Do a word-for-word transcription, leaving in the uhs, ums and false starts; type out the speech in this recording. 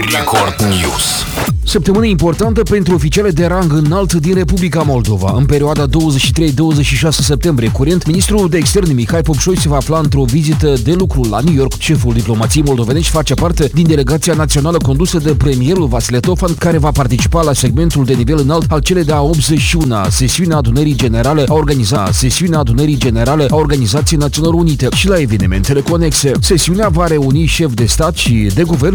Record News. Săptămână importantă pentru oficiale de rang înalt din Republica Moldova. În perioada douăzeci și trei douăzeci și șase septembrie curent, ministrul de externe Mihai Popșoi se va afla într-o vizită de lucru la New York. Șeful diplomației moldovenești face parte din delegația națională condusă de premierul Vasile Tofan, care va participa la segmentul de nivel înalt al celei de-a optzeci și una sesiunea adunării generale a organiza sesiunea adunării generale a Organizației Națiunilor Unite și la evenimentele conexe. Sesiunea va reuni șefi de stat și de guvern